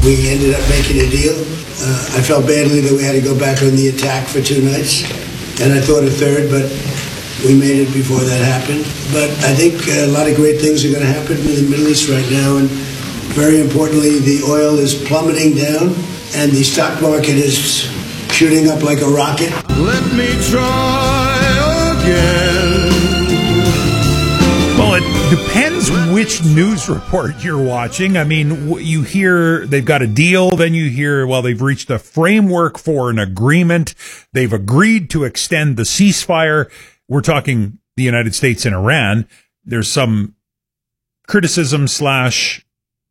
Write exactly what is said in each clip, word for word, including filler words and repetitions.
we ended up making a deal. Uh, I felt badly that we had to go back on the attack for two nights, and I thought a third, but we made it before that happened. But I think a lot of great things are going to happen in the Middle East right now, and very importantly, the oil is plummeting down, and the stock market is shooting up like a rocket. Let me try again. Well, it depends which news report you're watching. I mean, you hear they've got a deal, then you hear, well, they've reached a framework for an agreement. They've agreed to extend the ceasefire. We're talking the United States and Iran. There's some criticism slash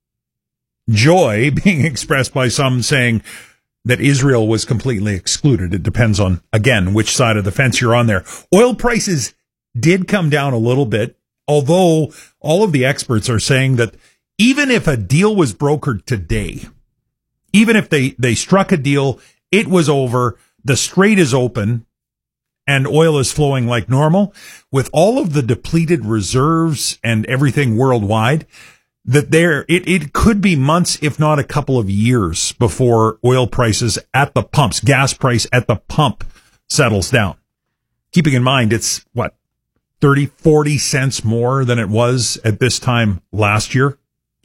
joy being expressed by some saying that Israel was completely excluded. It depends on, again, which side of the fence you're on there. Oil prices did come down a little bit, although all of the experts are saying that even if a deal was brokered today, even if they, they struck a deal, it was over, the strait is open, and oil is flowing like normal, with all of the depleted reserves and everything worldwide, that there, it, it could be months, if not a couple of years, before oil prices at the pumps, gas price at the pump settles down. Keeping in mind, it's what, thirty, forty cents more than it was at this time last year.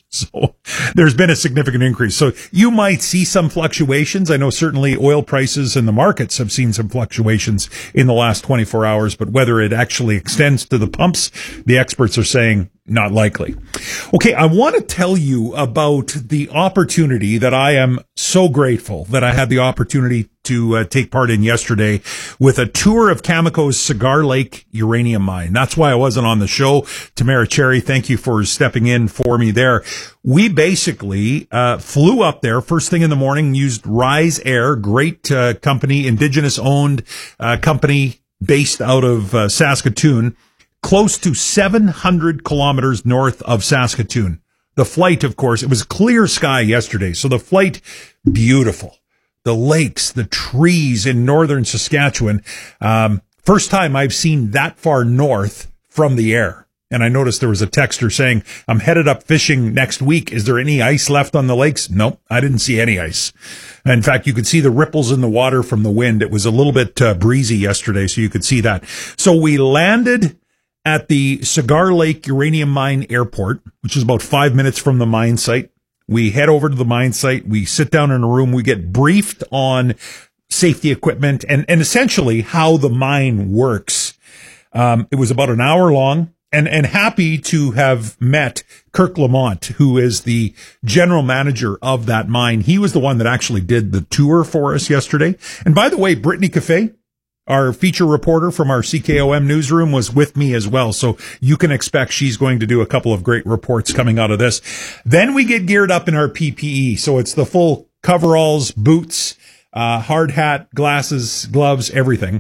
So there's been a significant increase. So you might see some fluctuations. I know certainly oil prices and the markets have seen some fluctuations in the last twenty-four hours, but whether it actually extends to the pumps, the experts are saying not likely. Okay, I want to tell you about the opportunity that I am so grateful that I had the opportunity to uh, take part in yesterday with a tour of Cameco's Cigar Lake uranium mine. That's why I wasn't on the show. Tamara Cherry, thank you for stepping in for me there. We basically uh, flew up there first thing in the morning, used Rise Air, great uh, company, indigenous-owned uh, company based out of uh, Saskatoon, close to seven hundred kilometers north of Saskatoon. The flight, of course, it was clear sky yesterday, so the flight, beautiful. The lakes, the trees in northern Saskatchewan. Um, first time I've seen that far north from the air. And I noticed there was a texter saying, I'm headed up fishing next week. Is there any ice left on the lakes? Nope, I didn't see any ice. In fact, you could see the ripples in the water from the wind. It was a little bit uh, breezy yesterday, so you could see that. So we landed at the Cigar Lake Uranium Mine Airport, which is about five minutes from the mine site. We head over to the mine site. We sit down in a room. We get briefed on safety equipment and, and essentially how the mine works. Um, it was about an hour long, and, and happy to have met Kirk Lamont, who is the general manager of that mine. He was the one that actually did the tour for us yesterday. And by the way, Brittany Cafe, our feature reporter from our C K O M newsroom, was with me as well. So you can expect she's going to do a couple of great reports coming out of this. Then we get geared up in our P P E. So it's the full coveralls, boots, uh, hard hat, glasses, gloves, everything.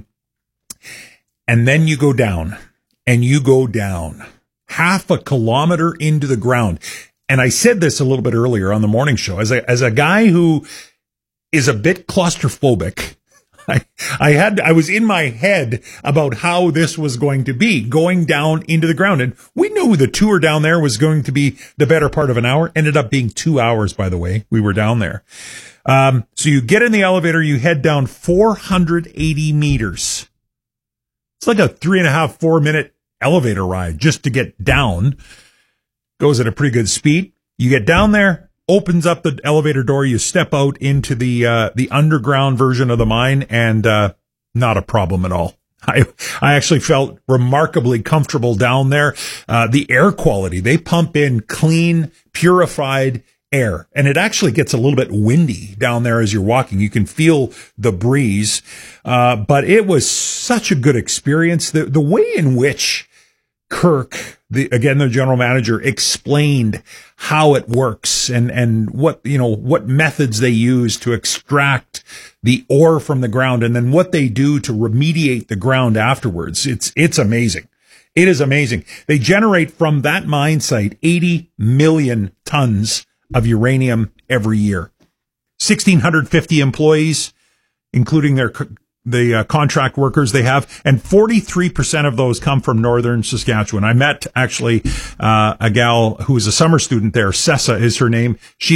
And then you go down and you go down half a kilometer into the ground. And I said this a little bit earlier on the morning show as a, as a guy who is a bit claustrophobic. I, I had, I was in my head about how this was going to be going down into the ground. And we knew the tour down there was going to be the better part of an hour. Ended up being two hours, by the way. We were down there. Um, so you get in the elevator, you head down four hundred eighty meters. It's like a three and a half, four minute elevator ride just to get down. Goes at a pretty good speed. You get down there. Opens up the elevator door, you step out into the uh, the underground version of the mine, and uh, not a problem at all. I I actually felt remarkably comfortable down there. Uh, the air quality, they pump in clean, purified air, and it actually gets a little bit windy down there as you're walking. You can feel the breeze, uh, but it was such a good experience. The the way in which Kirk, the, again, the general manager, explained how it works and, and what, you know, what methods they use to extract the ore from the ground and then what they do to remediate the ground afterwards. It's, it's amazing. It is amazing. They generate from that mine site eighty million tons of uranium every year. one thousand six hundred fifty employees, including their the uh, contract workers they have, and forty-three percent of those come from northern Saskatchewan. I met actually uh, a gal who is a summer student there. Sessa is her name. She